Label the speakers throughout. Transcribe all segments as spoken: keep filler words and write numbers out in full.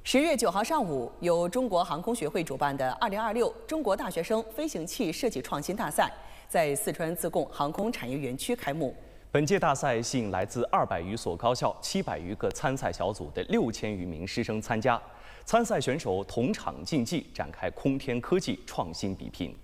Speaker 1: 十月九号上午，由中国航空学会主办的二零二六中国大学生飞行器设计创新大赛在四川自贡航空产业园区开幕。
Speaker 2: 本届大赛吸引来自二百余所高校、七百余个参赛小组的六千余名师生参加。参赛选手同场竞技，展开空天科技创新比拼。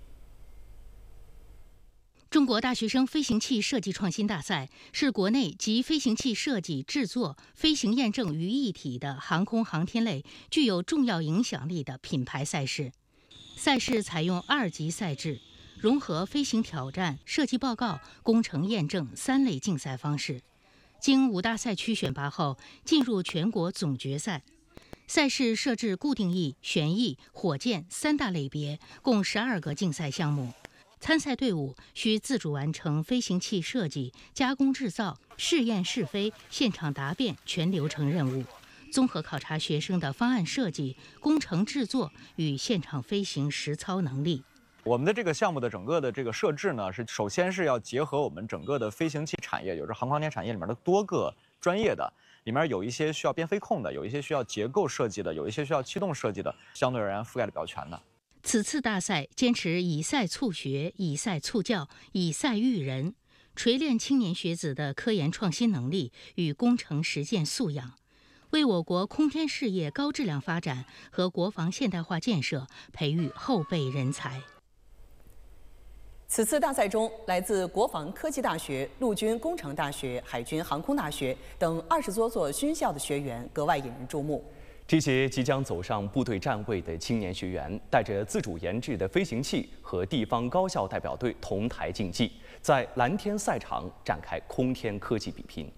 Speaker 3: 中国大学生飞行器设计创新大赛是国内集飞行器设计、制作、飞行验证于一体的航空航天类具有重要影响力的品牌赛事。赛事采用二级赛制，融合飞行挑战、设计报告、工程验证三类竞赛方式。经五大赛区选拔后，进入全国总决赛。赛事设置固定翼、旋翼、火箭三大类别，共十二个竞赛项目。 参赛队伍需自主完成飞行器设计、加工制造、试验试飞、现场答辩全流程任务，综合考察学生的方案设计、工程制作与现场飞行实操能力。
Speaker 4: 我们的这个项目的整个的这个设置呢，是首先是要结合我们整个的飞行器产业，也就是航空航天产业里面的多个专业的，里面有一些需要编飞控的，有一些需要结构设计的，有一些需要气动设计的，相对而言覆盖的比较全的。
Speaker 3: 此次大赛坚持以赛促学、以赛促教、以赛育人，锤炼青年学子的科研创新能力与工程实践素养，为我国空天事业高质量发展和国防现代化建设培育后备人才。
Speaker 1: 此次大赛中，来自国防科技大学、陆军工程大学、海军航空大学等二十多所军校的学员格外引人注目。
Speaker 2: 这些即将走上部队站位的青年学员，带着自主研制的飞行器和地方高校代表队同台竞技，在蓝天赛场展开空天科技比拼。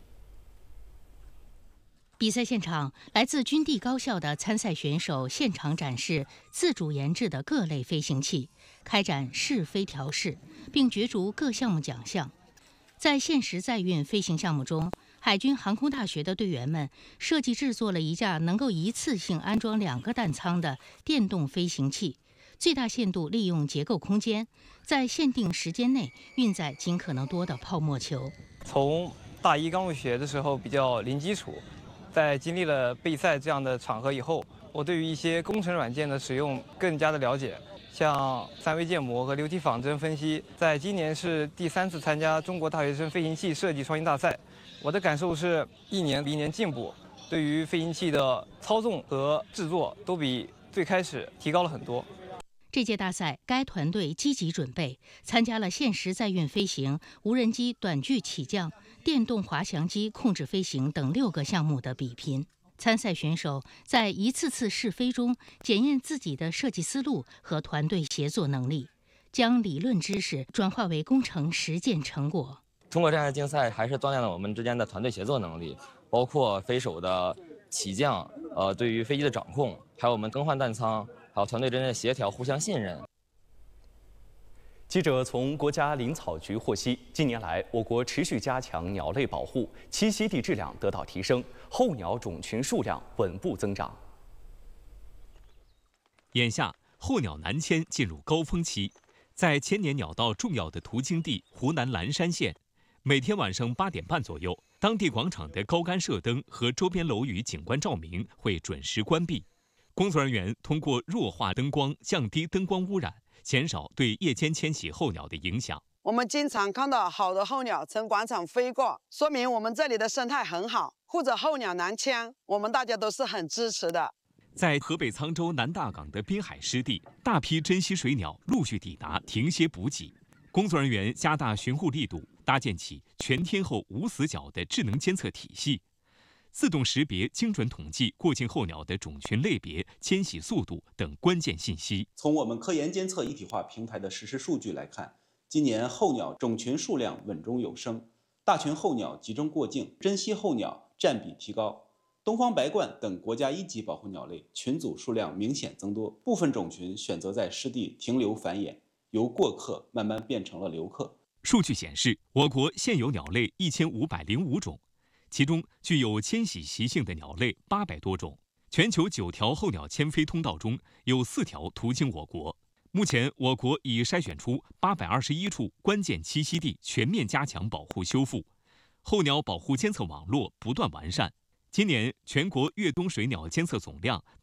Speaker 3: 比赛现场，来自军地高校的参赛选手现场展示自主研制的各类飞行器，开展试飞调试，并角逐各项目奖项。在现实载运飞行项目中， 海军航空大学的队员们设计制作了一架能够一次性安装两个弹舱的电动飞行器，最大限度利用结构空间，在限定时间内运载尽可能多的泡沫球。
Speaker 5: 从大一刚入学的时候比较零基础，在经历了备赛这样的场合以后，我对于一些工程软件的使用更加的了解。 像三维建模和流体仿真分析，在今年是第三次参加中国大学生飞行器设计创新大赛。我的感受是一年比一年进步，对于飞行器的操纵和制作都比最开始提高了很多。
Speaker 3: 这届大赛，该团队积极准备，参加了现实载运飞行、无人机短距起降、电动滑翔机控制飞行等六个项目的比拼。 参赛选手在一次次试飞中检验自己的设计思路和团队协作能力，将理论知识转化为工程实践成果。
Speaker 6: 通过这样的竞赛，还是锻炼了我们之间的团队协作能力，包括飞手的起降，呃，对于飞机的掌控，还有我们更换弹舱，还有团队之间的协调、互相信任。
Speaker 2: 记者从国家林草局获悉，近年来，我国持续加强鸟类保护，栖息地质量得到提升，候鸟种群数量稳步增长。
Speaker 7: 眼下，候鸟南迁进入高峰期，在千年鸟道重要的途经地湖南蓝山县，每天晚上八点半左右，当地广场的高杆射灯和周边楼宇景观照明会准时关闭，工作人员通过弱化灯光，降低灯光污染。 减少对夜间迁徙候鸟的影响。
Speaker 8: 我们经常看到好多候鸟从广场飞过，说明我们这里的生态很好。或者候鸟南迁，我们大家都是很支持的。
Speaker 7: 在河北沧州南大港的滨海湿地，大批珍稀水鸟陆续抵达停歇补给，工作人员加大巡护力度，搭建起全天候无死角的智能监测体系。 自动识别、精准统计过境候鸟的种群类别、迁徙速度等关键信息。
Speaker 9: 从我们科研监测一体化平台的实时数据来看，今年候鸟种群数量稳中有升，大群候鸟集中过境，珍稀候鸟占比提高，东方白鹳等国家一级保护鸟类群组数量明显增多，部分种群选择在湿地停留繁衍，由过客慢慢变成了留客。
Speaker 7: 数据显示，我国现有鸟类一千五百零五种。 其中具有迁徙习性的鸟类八百多种，全球九条候鸟迁飞通道中有四条途经我国。目前，我国已筛选出八百二十一处关键栖息地，全面加强保护修复，候鸟保护监测网络不断完善。今年全国越冬水鸟监测总量